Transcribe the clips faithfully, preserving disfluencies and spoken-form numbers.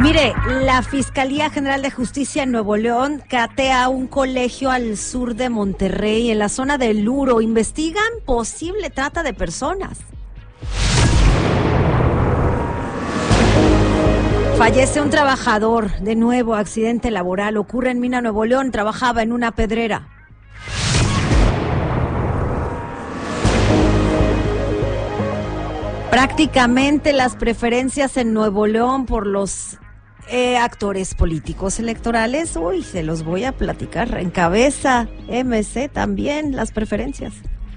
Mire, la Fiscalía General de Justicia en Nuevo León catea un colegio al sur de Monterrey, en la zona de Luro. Investigan posible trata de personas. Fallece un trabajador. De nuevo, accidente laboral. Ocurre en Mina, Nuevo León. Trabajaba en una pedrera. Prácticamente las preferencias en Nuevo León por los eh, actores políticos electorales, uy, se los voy a platicar. Encabeza M C también las preferencias.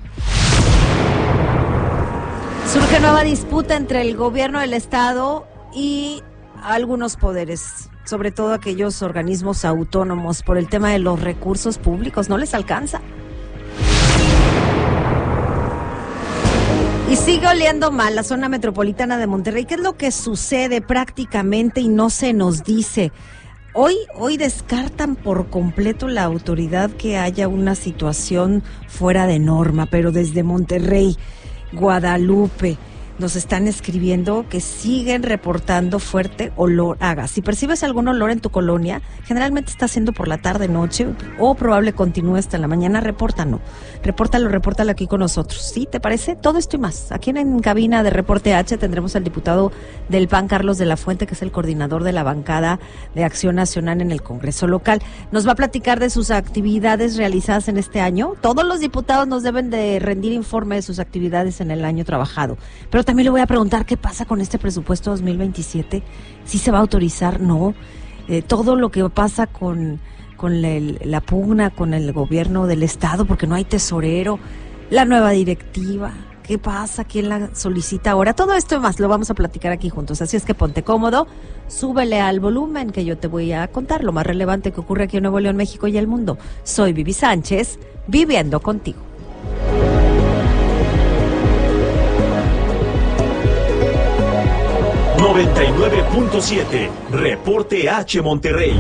Surge nueva disputa entre el gobierno del estado y algunos poderes, sobre todo aquellos organismos autónomos, por el tema de los recursos públicos. No les alcanza. Y sigue oliendo mal la zona metropolitana de Monterrey. ¿Qué es lo que sucede prácticamente y no se nos dice? Hoy, hoy descartan por completo la autoridad que haya una situación fuera de norma, pero desde Monterrey, Guadalupe, nos están escribiendo que siguen reportando fuerte olor a gas. Si percibes algún olor en tu colonia, generalmente está siendo por la tarde, noche, o probable continúe hasta la mañana, repórtalo. Repórtalo, repórtalo aquí con nosotros. ¿Sí? ¿Te parece? Todo esto y más. Aquí en cabina de Reporte H tendremos al diputado del P A N, Carlos de la Fuente, que es el coordinador de la bancada de Acción Nacional en el Congreso local. Nos va a platicar de sus actividades realizadas en este año. Todos los diputados nos deben de rendir informe de sus actividades en el año trabajado. Pero también le voy a preguntar qué pasa con este presupuesto dos mil veintisiete, si se va a autorizar, no, eh, todo lo que pasa con, con la, la pugna con el gobierno del estado, porque no hay tesorero, la nueva directiva, qué pasa, quién la solicita ahora, todo esto y más lo vamos a platicar aquí juntos, así es que ponte cómodo, súbele al volumen que yo te voy a contar lo más relevante que ocurre aquí en Nuevo León, México y el mundo. Soy Vivi Sánchez, viviendo contigo. noventa y nueve punto siete, Reporte H Monterrey.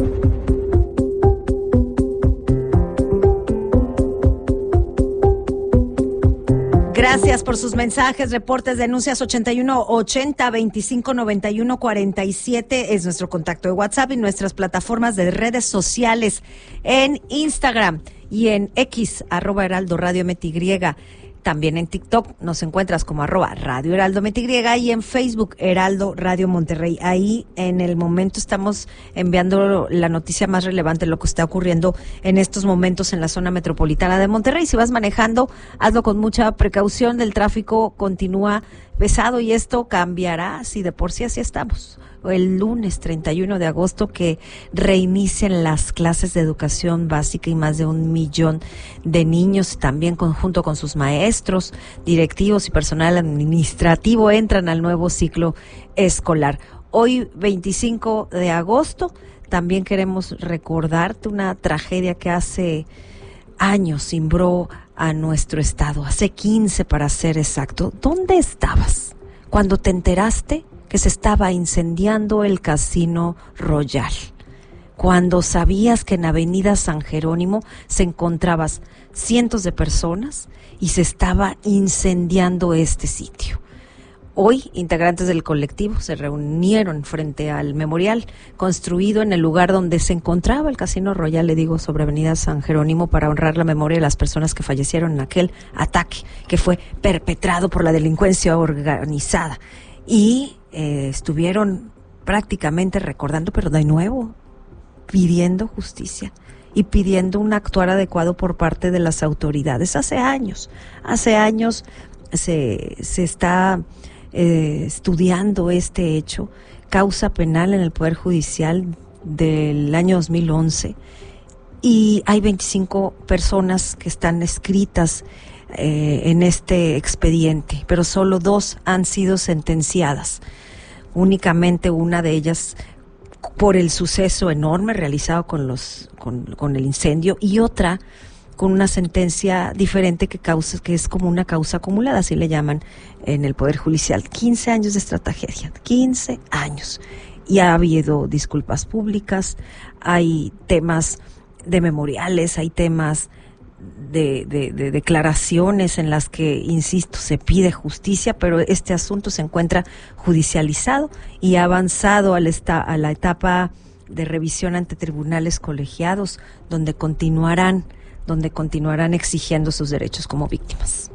Gracias por sus mensajes, reportes, denuncias. Ochenta y uno ochenta veinticinco noventa y uno cuarenta y siete es nuestro contacto de WhatsApp y nuestras plataformas de redes sociales en Instagram y en X, arroba Heraldo Radio M T Y. También en TikTok nos encuentras como arroba Radio Heraldo M T Y y en Facebook Heraldo Radio Monterrey. Ahí en el momento estamos enviando la noticia más relevante, lo que está ocurriendo en estos momentos en la zona metropolitana de Monterrey. Si vas manejando, hazlo con mucha precaución. El tráfico continúa pesado y esto cambiará si de por sí así estamos. El lunes treinta y uno de agosto que reinicien las clases de educación básica y más de un millón de niños también con, junto con sus maestros, directivos y personal administrativo entran al nuevo ciclo escolar. Hoy veinticinco de agosto también queremos recordarte una tragedia que hace años cimbró a nuestro estado, hace quince para ser exacto. ¿Dónde estabas cuando te enteraste que se estaba incendiando el Casino Royal? Cuando sabías que en Avenida San Jerónimo se encontraban cientos de personas y se estaba incendiando este sitio. Hoy, integrantes del colectivo se reunieron frente al memorial construido en el lugar donde se encontraba el Casino Royal, le digo, sobre Avenida San Jerónimo, para honrar la memoria de las personas que fallecieron en aquel ataque que fue perpetrado por la delincuencia organizada. Y eh, estuvieron prácticamente recordando, pero de nuevo, pidiendo justicia y pidiendo un actuar adecuado por parte de las autoridades. Hace años, hace años se, se está eh, estudiando este hecho, causa penal en el Poder Judicial del año dos mil once, y hay veinticinco personas que están escritas Eh, en este expediente, pero solo dos han sido sentenciadas. Únicamente una de ellas por el suceso enorme realizado con los con, con el incendio, y otra con una sentencia diferente que causa que es como una causa acumulada, así le llaman en el Poder Judicial. quince años de esta tragedia, quince años. Y ha habido disculpas públicas, hay temas de memoriales, hay temas de, de, de declaraciones en las que, insisto, se pide justicia, pero este asunto se encuentra judicializado y ha avanzado a la, esta, a la etapa de revisión ante tribunales colegiados, donde continuarán, donde continuarán exigiendo sus derechos como víctimas.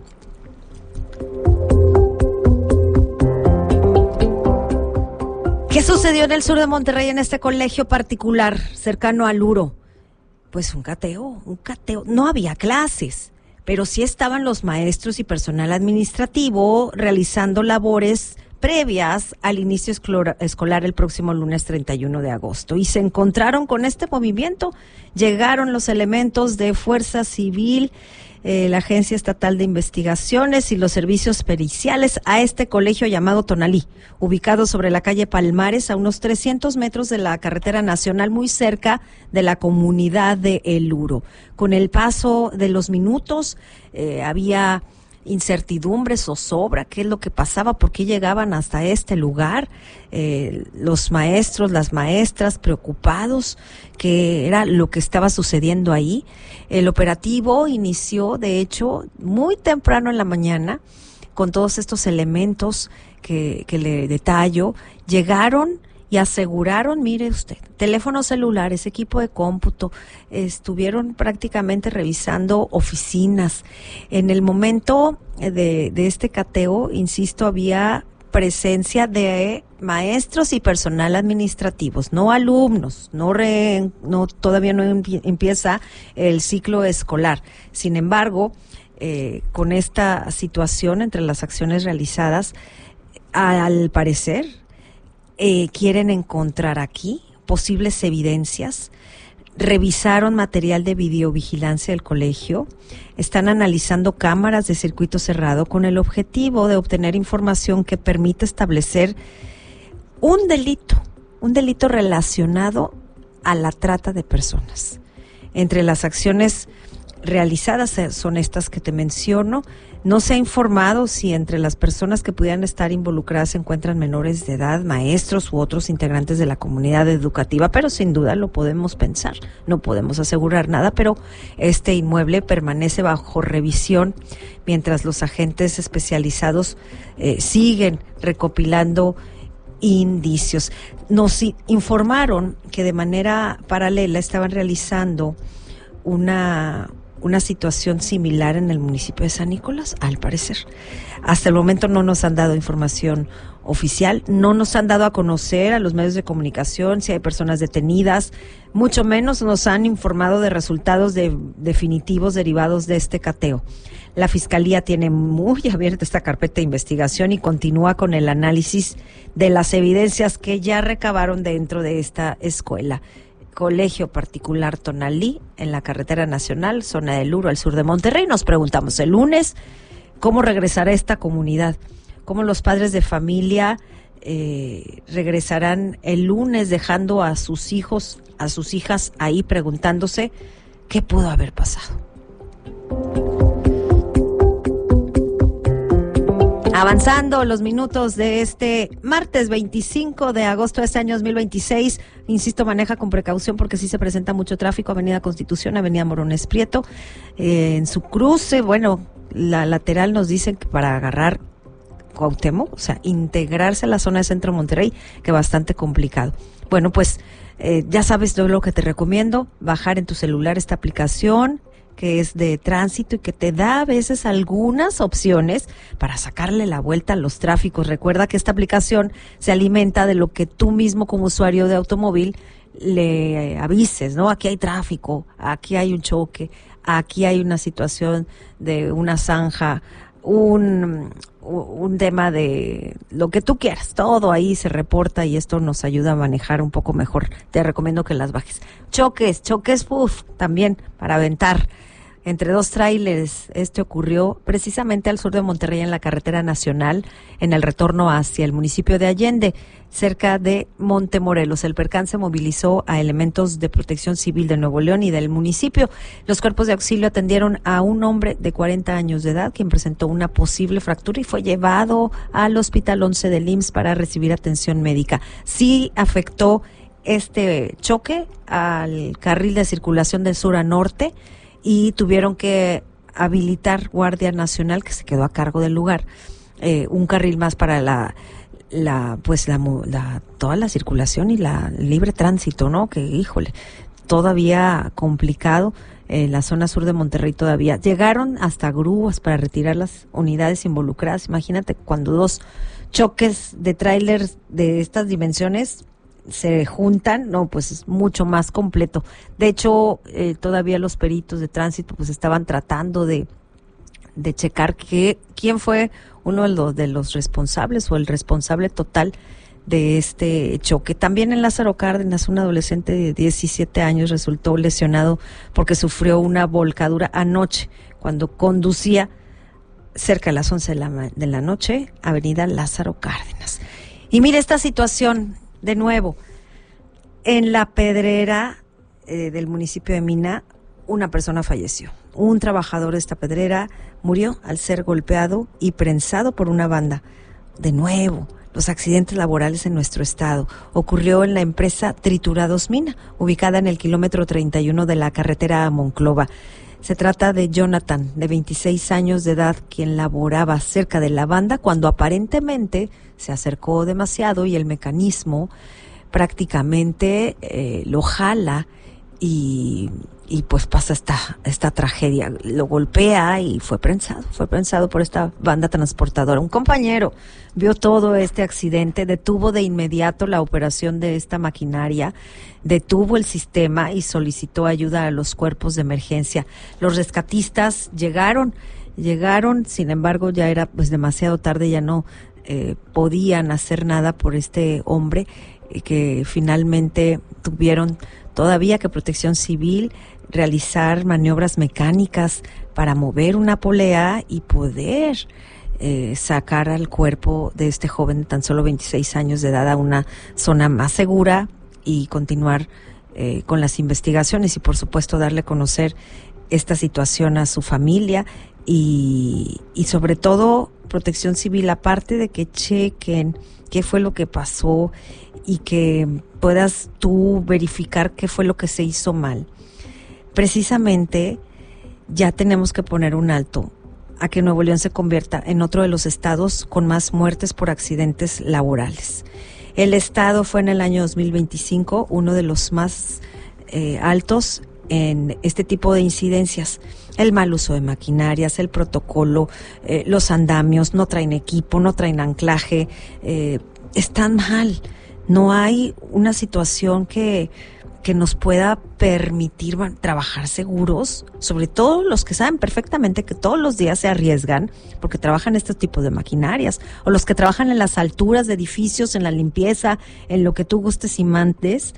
¿Qué sucedió en el sur de Monterrey en este colegio particular cercano al Luro? Pues un cateo, un cateo. No había clases, pero sí estaban los maestros y personal administrativo realizando labores previas al inicio escolar el próximo lunes treinta y uno de agosto. Y se encontraron con este movimiento. Llegaron los elementos de Fuerza Civil, eh, la Agencia Estatal de Investigaciones y los servicios periciales a este colegio llamado Tonalí, ubicado sobre la calle Palmares, a unos trescientos metros de la carretera nacional, muy cerca de la comunidad de El Luro. Con el paso de los minutos, eh, había incertidumbre, zozobra, qué es lo que pasaba, por qué llegaban hasta este lugar, eh, los maestros, las maestras preocupados, qué era lo que estaba sucediendo ahí. El operativo inició, de hecho, muy temprano en la mañana, con todos estos elementos que, que le detallo. Llegaron y aseguraron, mire usted, teléfonos celulares, equipo de cómputo, estuvieron prácticamente revisando oficinas. En el momento de, de este cateo, insisto, había presencia de maestros y personal administrativos, no alumnos, no, re, no todavía no empieza el ciclo escolar. Sin embargo, eh, con esta situación entre las acciones realizadas, al parecer, Eh, quieren encontrar aquí posibles evidencias, revisaron material de videovigilancia del colegio, están analizando cámaras de circuito cerrado con el objetivo de obtener información que permita establecer un delito, un delito relacionado a la trata de personas. Entre las acciones realizadas son estas que te menciono. No se ha informado si entre las personas que pudieran estar involucradas se encuentran menores de edad, maestros u otros integrantes de la comunidad educativa, pero sin duda lo podemos pensar. No podemos asegurar nada, pero este inmueble permanece bajo revisión mientras los agentes especializados eh, siguen recopilando indicios. Nos informaron que de manera paralela estaban realizando una... una situación similar en el municipio de San Nicolás, al parecer. Hasta el momento no nos han dado información oficial, no nos han dado a conocer a los medios de comunicación si hay personas detenidas, mucho menos nos han informado de resultados de, definitivos derivados de este cateo. La Fiscalía tiene muy abierta esta carpeta de investigación y continúa con el análisis de las evidencias que ya recabaron dentro de esta escuela. Colegio Particular Tonalí, en la carretera nacional, zona del Luro, al sur de Monterrey. Nos preguntamos el lunes cómo regresará esta comunidad, cómo los padres de familia eh, regresarán el lunes dejando a sus hijos, a sus hijas ahí preguntándose qué pudo haber pasado. Avanzando los minutos de este martes veinticinco de agosto de este año dos mil veintiséis, insisto, maneja con precaución porque sí se presenta mucho tráfico, Avenida Constitución, Avenida Morones Prieto, eh, en su cruce, bueno, la lateral nos dicen que para agarrar Cuauhtémoc, o sea, integrarse a la zona de Centro Monterrey, que bastante complicado. Bueno, pues eh, ya sabes todo lo que te recomiendo, bajar en tu celular esta aplicación, que es de tránsito y que te da a veces algunas opciones para sacarle la vuelta a los tráficos. Recuerda que esta aplicación se alimenta de lo que tú mismo como usuario de automóvil le avises, ¿no? Aquí hay tráfico, aquí hay un choque, aquí hay una situación de una zanja, un, un tema de lo que tú quieras. Todo ahí se reporta y esto nos ayuda a manejar un poco mejor. Te recomiendo que las bajes. Choques, choques, uf, también para aventar entre dos tráilers. Este ocurrió precisamente al sur de Monterrey, en la carretera nacional, en el retorno hacia el municipio de Allende, cerca de Montemorelos. El percance movilizó a elementos de Protección Civil de Nuevo León y del municipio. Los cuerpos de auxilio atendieron a un hombre de cuarenta años de edad, quien presentó una posible fractura y fue llevado al Hospital once del I M S S para recibir atención médica. Sí afectó este choque al carril de circulación del sur a norte, y tuvieron que habilitar Guardia Nacional, que se quedó a cargo del lugar, eh, un carril más para la la pues la, la toda la circulación y la libre tránsito, ¿no? Que híjole, todavía complicado. En la zona sur de Monterrey todavía llegaron hasta grúas para retirar las unidades involucradas. Imagínate cuando dos choques de tráilers de estas dimensiones se juntan, no, pues es mucho más completo. De hecho, eh, todavía los peritos de tránsito pues estaban tratando de de checar que quién fue uno de los, de los responsables o el responsable total de este choque. También en Lázaro Cárdenas, un adolescente de diecisiete años resultó lesionado porque sufrió una volcadura anoche cuando conducía cerca de las once de la, de la noche, avenida Lázaro Cárdenas. Y mire esta situación, de nuevo, en la pedrera eh, del municipio de Mina, una persona falleció. Un trabajador de esta pedrera murió al ser golpeado y prensado por una banda. De nuevo, los accidentes laborales en nuestro estado. Ocurrió en la empresa Triturados Mina, ubicada en el kilómetro treinta y uno de la carretera a Monclova. Se trata de Jonathan, de veintiséis años de edad, quien laboraba cerca de la banda cuando aparentemente se acercó demasiado y el mecanismo prácticamente eh, lo jala y, y pues pasa esta, esta tragedia. Lo golpea y fue prensado, fue prensado por esta banda transportadora. Un compañero vio todo este accidente, detuvo de inmediato la operación de esta maquinaria, detuvo el sistema y solicitó ayuda a los cuerpos de emergencia. Los rescatistas llegaron, llegaron, sin embargo ya era pues demasiado tarde, ya no eh, podían hacer nada por este hombre eh, que finalmente tuvieron todavía que Protección Civil realizar maniobras mecánicas para mover una polea y poder eh, sacar al cuerpo de este joven de tan solo veintiséis años de edad a una zona más segura y continuar eh, con las investigaciones y por supuesto darle a conocer esta situación a su familia y, y sobre todo Protección Civil, aparte de que chequen qué fue lo que pasó y que puedas tú verificar qué fue lo que se hizo mal. Precisamente ya tenemos que poner un alto a que Nuevo León se convierta en otro de los estados con más muertes por accidentes laborales. El estado fue en el año dos mil veinticinco uno de los más eh, altos en este tipo de incidencias. El mal uso de maquinarias, el protocolo, eh, los andamios, no traen equipo, no traen anclaje, eh, están mal. No hay una situación que, que nos pueda permitir trabajar seguros, sobre todo los que saben perfectamente que todos los días se arriesgan porque trabajan este tipo de maquinarias, o los que trabajan en las alturas de edificios, en la limpieza, en lo que tú gustes y mandes.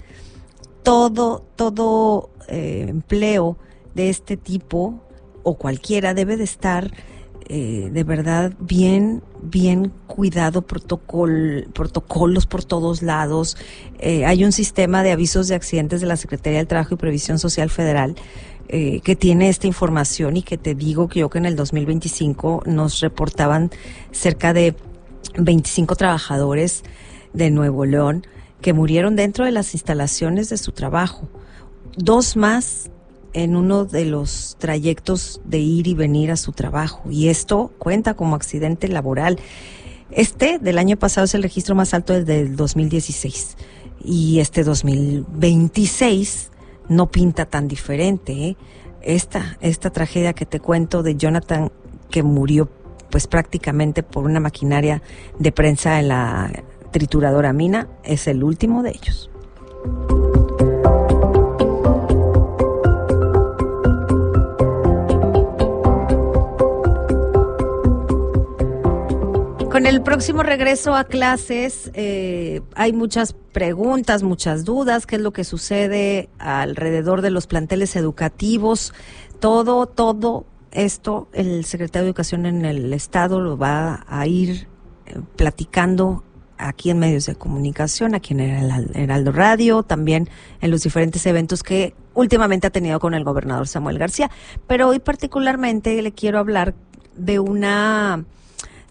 Todo, todo eh, empleo de este tipo o cualquiera debe de estar eh, de verdad bien, bien cuidado, protocol, protocolos por todos lados. Eh, hay un sistema de avisos de accidentes de la Secretaría del Trabajo y Previsión Social Federal eh, que tiene esta información y que te digo que yo que en el dos mil veinticinco nos reportaban cerca de veinticinco trabajadores de Nuevo León que murieron dentro de las instalaciones de su trabajo. Dos más en uno de los trayectos de ir y venir a su trabajo. Y esto cuenta como accidente laboral. Este del año pasado es el registro más alto desde el dos mil dieciséis. Y este dos mil veintiséis no pinta tan diferente, ¿eh? Esta, esta tragedia que te cuento de Jonathan, que murió pues prácticamente por una maquinaria de prensa en la trituradora Mina, es el último de ellos. Con el próximo regreso a clases eh, hay muchas preguntas, muchas dudas, qué es lo que sucede alrededor de los planteles educativos, todo, todo esto el secretario de Educación en el estado lo va a ir eh, platicando aquí en medios de comunicación, aquí en el Heraldo Radio, también en los diferentes eventos que últimamente ha tenido con el gobernador Samuel García. Pero hoy particularmente le quiero hablar de una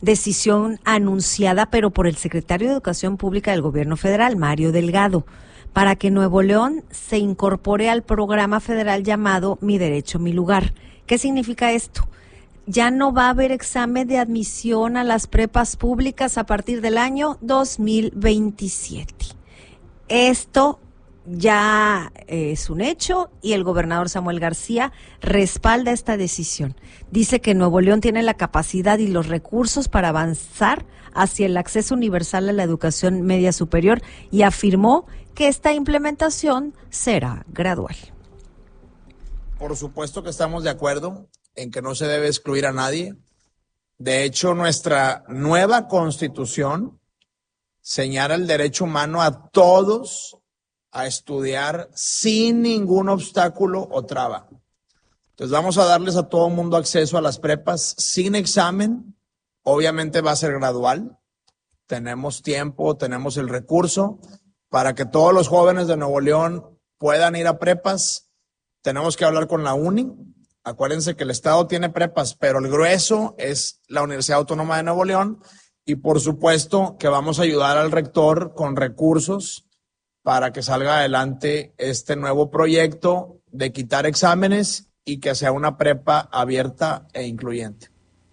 decisión anunciada pero por el secretario de Educación Pública del Gobierno Federal, Mario Delgado, para que Nuevo León se incorpore al programa federal llamado Mi Derecho, Mi Lugar. ¿Qué significa esto? Ya no va a haber examen de admisión a las prepas públicas a partir del año dos mil veintisiete. Esto ya es un hecho y el gobernador Samuel García respalda esta decisión. Dice que Nuevo León tiene la capacidad y los recursos para avanzar hacia el acceso universal a la educación media superior y afirmó que esta implementación será gradual. Por supuesto que estamos de acuerdo en que no se debe excluir a nadie. De hecho, nuestra nueva Constitución señala el derecho humano a todos a estudiar sin ningún obstáculo o traba. Entonces vamos a darles a todo mundo acceso a las prepas sin examen. Obviamente va a ser gradual. Tenemos tiempo, tenemos el recurso para que todos los jóvenes de Nuevo León puedan ir a prepas. Tenemos que hablar con la UNI. Acuérdense que el Estado tiene prepas, pero el grueso es la Universidad Autónoma de Nuevo León. Y por supuesto que vamos a ayudar al rector con recursos para que salga adelante este nuevo proyecto de quitar exámenes y que sea una prepa abierta e incluyente.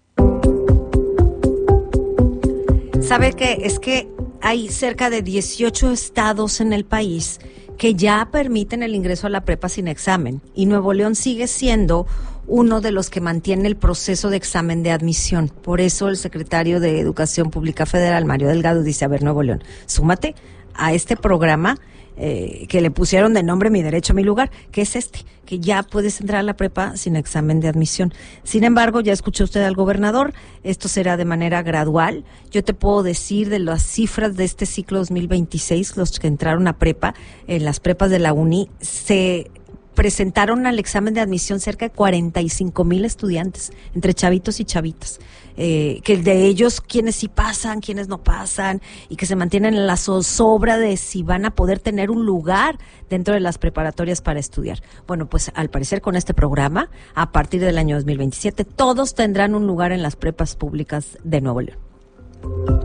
¿Sabe qué? Es que hay cerca de dieciocho estados en el país que ya permiten el ingreso a la prepa sin examen y Nuevo León sigue siendo uno de los que mantiene el proceso de examen de admisión. Por eso el secretario de Educación Pública Federal, Mario Delgado, dice, a ver, Nuevo León, súmate a este programa eh, que le pusieron de nombre Mi Derecho, Mi Lugar, que es este, que ya puedes entrar a la prepa sin examen de admisión. Sin embargo, ya escuchó usted al gobernador, esto será de manera gradual. Yo te puedo decir de las cifras de este ciclo dos mil veintiséis, los que entraron a prepa, en las prepas de la UNI, se presentaron al examen de admisión cerca de cuarenta y cinco mil estudiantes, entre chavitos y chavitas, eh, que de ellos quienes sí pasan, quienes no pasan, y que se mantienen en la zozobra de si van a poder tener un lugar dentro de las preparatorias para estudiar. Bueno, pues al parecer con este programa, a partir del año dos mil veintisiete, todos tendrán un lugar en las prepas públicas de Nuevo León.